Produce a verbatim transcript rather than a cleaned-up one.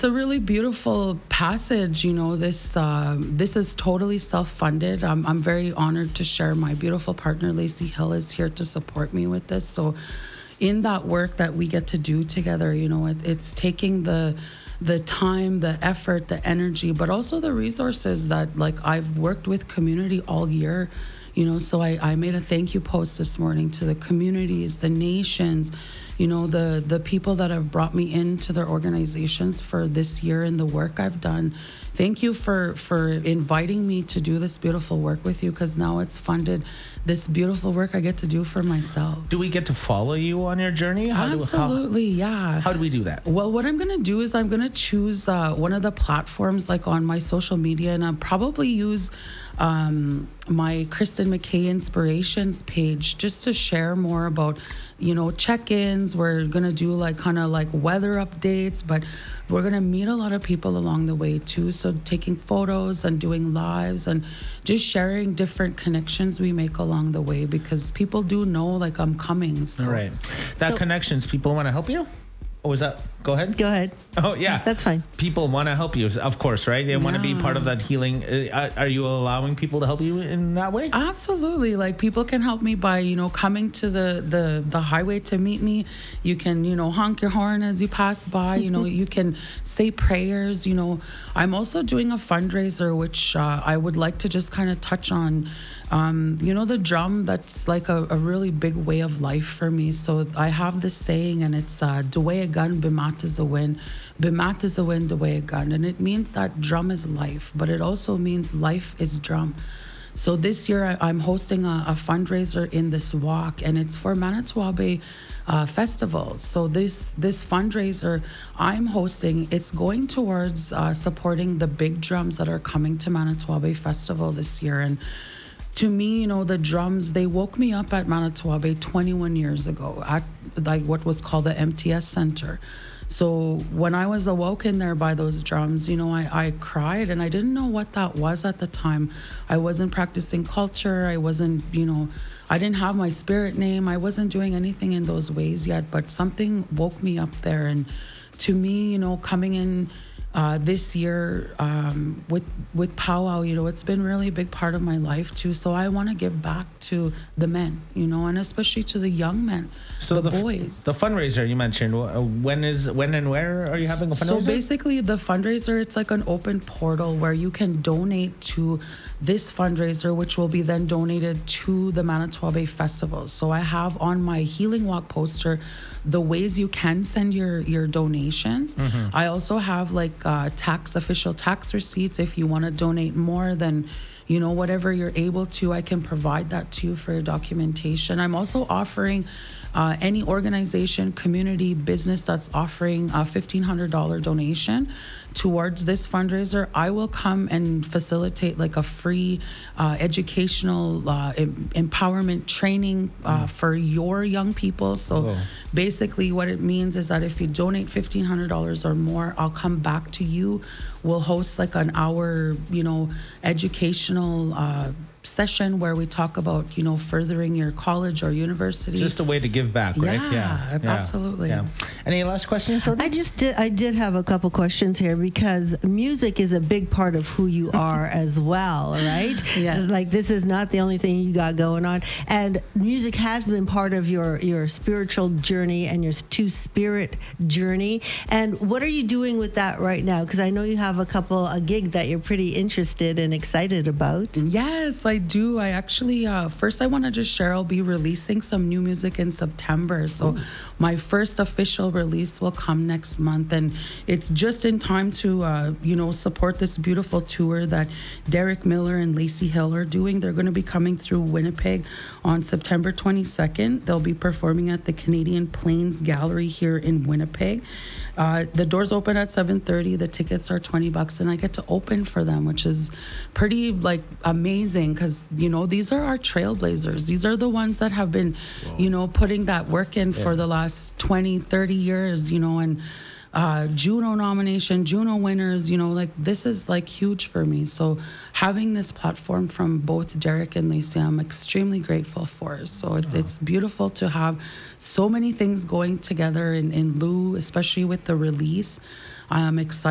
it's a really beautiful passage. You know, this uh, this is totally self-funded. I'm, I'm very honored to share. My beautiful partner, Lacey Hill, is here to support me with this. So in that work that we get to do together, you know, it, it's taking the the time, the effort, the energy, but also the resources that, like, I've worked with community all year. You know, so I, I made a thank you post this morning to the communities, the nations, you know, the the people that have brought me into their organizations for this year and the work I've done. Thank you for, for inviting me to do this beautiful work with you, because now it's funded this beautiful work I get to do for myself. Do we get to follow you on your journey? How Absolutely, do, how, yeah. How do we do that? Well, what I'm going to do is I'm going to choose uh, one of the platforms, like on my social media, and I'll probably use um, my Kristen McKay Inspirations page just to share more about, you know, check-ins. We're going to do like kind of like weather updates, but we're going to meet a lot of people along the way too. So taking photos and doing lives and just sharing different connections we make along the way, because people do know like I'm coming. So. Right. That So- connections, people want to help you? Oh, is that? Go ahead. Go ahead. Oh, yeah. That's fine. People want to help you, of course, right? They want to be Yeah. part of that healing. Uh, Are you allowing people to help you in that way? Absolutely. Like, people can help me by, you know, coming to the, the, the highway to meet me. You can, you know, honk your horn as you pass by. You know, you can say prayers. You know, I'm also doing a fundraiser, which uh, I would like to just kind of touch on. Um, you know, the drum, that's like a, a really big way of life for me. So I have this saying, and it's uh, Dway a gun, bimat is a win. Bimat is a win, Dway a gun. And it means that drum is life, but it also means life is drum. So this year I, I'm hosting a, a fundraiser in this walk, and it's for Manitowoc uh, festivals. So this this fundraiser I'm hosting, it's going towards uh, supporting the big drums that are coming to Manitowoc Festival this year. And to me, you know, the drums, they woke me up at Manitowoc twenty-one years ago at like what was called the M T S Center. So when I was awoken there by those drums, you know, I, I cried, and I didn't know what that was at the time. I wasn't practicing culture. I wasn't, you know, I didn't have my spirit name. I wasn't doing anything in those ways yet, but something woke me up there. And to me, you know, coming in Uh, this year um, with with powwow, you know, it's been really a big part of my life too. So I want to give back to the men, you know, and especially to the young men, So the, the f- boys. The fundraiser you mentioned, wh- when is when and where are you having a So fundraiser? basically, the fundraiser, it's like an open portal where you can donate to this fundraiser, which will be then donated to the Manitowoc Bay Festival. So I have on my Healing Walk poster the ways you can send your, your donations. Mm-hmm. I also have like uh, tax official tax receipts. If you want to donate more than, you know, whatever you're able to, I can provide that to you for your documentation. I'm also offering uh, any organization, community, business that's offering a fifteen hundred dollars donation towards this fundraiser, I will come and facilitate like a free uh, educational uh, em- empowerment training uh, for your young people. So Whoa. basically what it means is that if you donate fifteen hundred dollars or more, I'll come back to you. We'll host like an hour, you know, educational uh, session where we talk about, you know, furthering your college or university. Just a way to give back, right? Yeah, absolutely. Yeah. Any last questions, Jordan? I just did. I did have a couple questions here, because music is a big part of who you are as well, right? Yes. Like, this is not the only thing you got going on, and music has been part of your your spiritual journey and your two spirit journey. And what are you doing with that right now? Because I know you have a couple a gig that you're pretty interested and excited about. Yes, I do. I actually, uh, first I want to just share, I'll be releasing some new music in September. So Ooh. My first official release will come next month. And it's just in time to, uh, you know, support this beautiful tour that Derek Miller and Lacey Hill are doing. They're going to be coming through Winnipeg on September twenty-second. They'll be performing at the Canadian Plains Gallery here in Winnipeg. Uh, the doors open at seven thirty. The tickets are twenty bucks, and I get to open for them, which is pretty like amazing, because, you know, these are our trailblazers. These are the ones that have been, Whoa. you know, putting that work in yeah. for the last twenty, thirty years, you know, and uh, Juno nomination, Juno winners, you know, like this is like huge for me. So having this platform from both Derek and Lacey, I'm extremely grateful for. So it, oh. it's beautiful to have so many things going together in, in lieu, especially with the release. I'm excited.